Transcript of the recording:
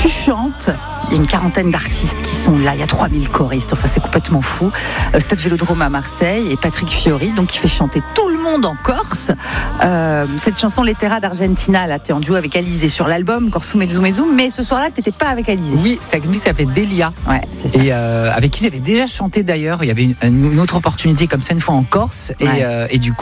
tu chantes. Il y a une quarantaine d'artistes qui sont là, il y a 3000 choristes, enfin c'est complètement fou. Stade Vélodrome à Marseille et Patrick Fiori, donc qui fait chanter tout le monde en Corse. Cette chanson Lettera d'Argentina, là t'es en duo avec Alizé sur l'album Corso Mezzo Mezzo, mais ce soir-là t'étais pas avec Alizé. Oui, c'est avec lui qui s'appelle Delia. Ouais, c'est ça. Et avec qui j'avais déjà chanté d'ailleurs. Il y avait une autre opportunité comme ça une fois en Corse. Ouais. Et du coup,